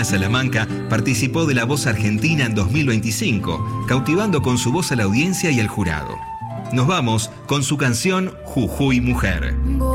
Salamanca participó de La Voz Argentina en 2025, cautivando con su voz a la audiencia y al jurado. Nos vamos con su canción Jujuy Mujer.